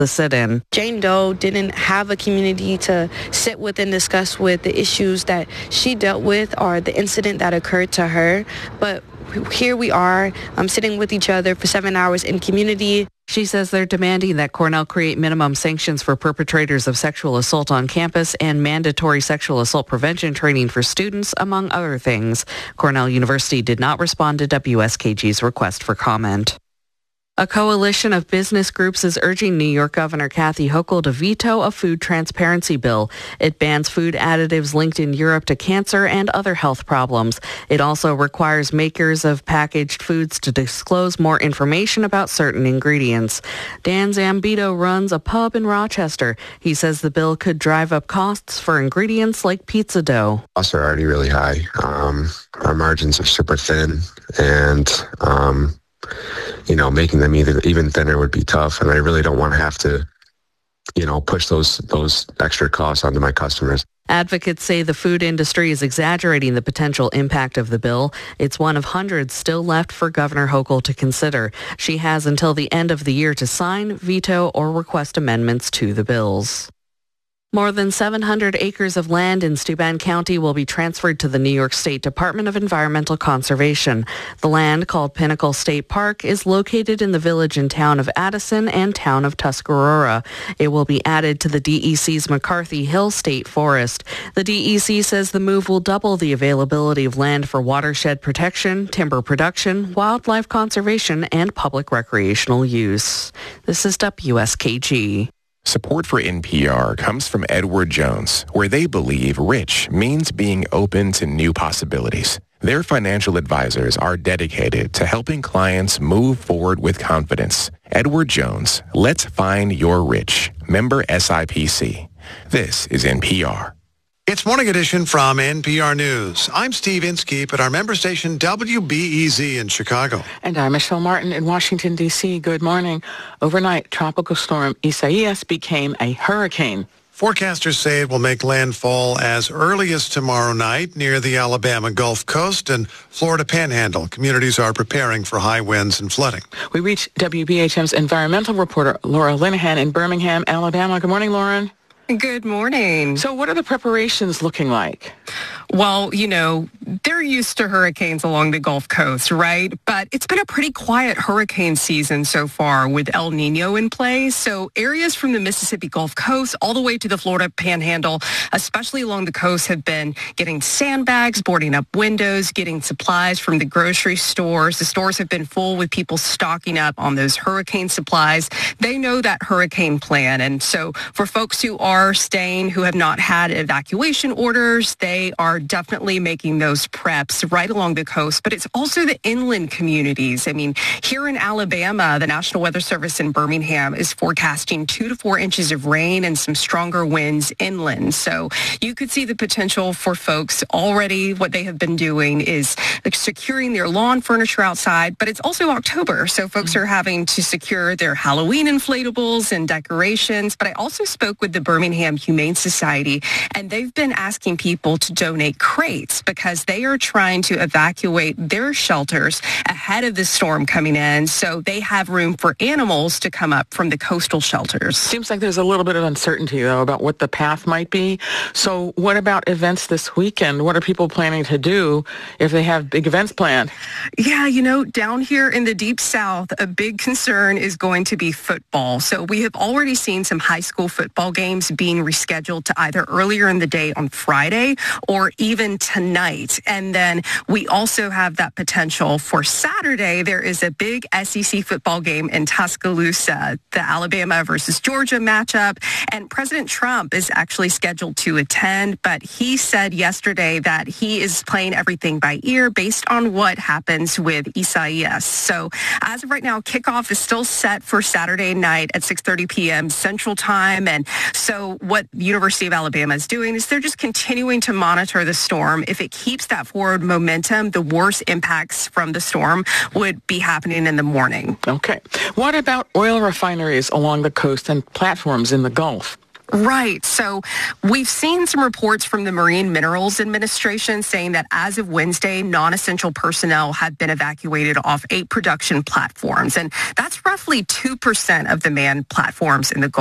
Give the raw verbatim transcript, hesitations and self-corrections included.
the sit-in. Jane Doe didn't have a community to sit with and discuss with the issues that she dealt with or the incident that occurred to her. But here we are, um, sitting with each other for seven hours in community. She says they're demanding that Cornell create minimum sanctions for perpetrators of sexual assault on campus and mandatory sexual assault prevention training for students, among other things. Cornell University did not respond to W S K G's request for comment. A coalition of business groups is urging New York Governor Kathy Hochul to veto a food transparency bill. It bans food additives linked in Europe to cancer and other health problems. It also requires makers of packaged foods to disclose more information about certain ingredients. Dan Zambito runs a pub in Rochester. He says the bill could drive up costs for ingredients like pizza dough. Costs are already really high. Um, our margins are super thin, and um, you know, making them either even thinner would be tough. And I really don't want to have to, you know, push those those extra costs onto my customers. Advocates say the food industry is exaggerating the potential impact of the bill. It's one of hundreds still left for Governor Hochul to consider. She has until the end of the year to sign, veto, or request amendments to the bills. More than seven hundred acres of land in Steuben County will be transferred to the New York State Department of Environmental Conservation. The land, called Pinnacle State Park, is located in the village and town of Addison and town of Tuscarora. It will be added to the D E C's McCarthy Hill State Forest. The D E C says the move will double the availability of land for watershed protection, timber production, wildlife conservation, and public recreational use. This is W S K G. Support for N P R comes from Edward Jones, where they believe rich means being open to new possibilities. Their financial advisors are dedicated to helping clients move forward with confidence. Edward Jones, let's find your rich. Member S I P C. This is N P R. It's Morning Edition from N P R News. I'm Steve Inskeep at our member station W B E Z in Chicago. And I'm Michelle Martin in Washington, D C. Good morning. Overnight, Tropical Storm Isaias became a hurricane. Forecasters say it will make landfall as early as tomorrow night near the Alabama Gulf Coast and Florida Panhandle. Communities are preparing for high winds and flooding. We reached W B H M's environmental reporter Laura Linehan in Birmingham, Alabama. Good morning, Lauren. Good morning. So what are the preparations looking like? Well, you know, they're used to hurricanes along the Gulf Coast, right? But it's been a pretty quiet hurricane season so far with El Nino in play. So areas from the Mississippi Gulf Coast all the way to the Florida Panhandle, especially along the coast, have been getting sandbags, boarding up windows, getting supplies from the grocery stores. The stores have been full with people stocking up on those hurricane supplies. They know that hurricane plan. And so for folks who are staying, who have not had evacuation orders, they are definitely making those preps right along the coast, but it's also the inland communities. I mean, here in Alabama, the National Weather Service in Birmingham is forecasting two to four inches of rain and some stronger winds inland. So you could see the potential for folks already. What they have been doing is like securing their lawn furniture outside, but it's also October. So folks are having to secure their Halloween inflatables and decorations. But I also spoke with the Birmingham Humane Society, and they've been asking people to donate crates because they are trying to evacuate their shelters ahead of the storm coming in, so they have room for animals to come up from the coastal shelters. Seems like there's a little bit of uncertainty, though, about what the path might be. So what about events this weekend? What are people planning to do if they have big events planned? Yeah, you know, down here in the Deep South, a big concern is going to be football. So we have already seen some high school football games being rescheduled to either earlier in the day on Friday or even tonight. And then we also have that potential for Saturday. There is a big S E C football game in Tuscaloosa, the Alabama versus Georgia matchup. And President Trump is actually scheduled to attend, but he said yesterday that he is playing everything by ear based on what happens with Isaias. So as of right now, kickoff is still set for Saturday night at six thirty p.m. Central Time. And so what the University of Alabama is doing is they're just continuing to monitor the storm. If it keeps that forward momentum, the worst impacts from the storm would be happening in the morning. Okay. What about oil refineries along the coast and platforms in the Gulf? Right. So we've seen some reports from the Marine Minerals Administration saying that as of Wednesday, non-essential personnel have been evacuated off eight production platforms. And that's roughly two percent of the manned platforms in the Gulf.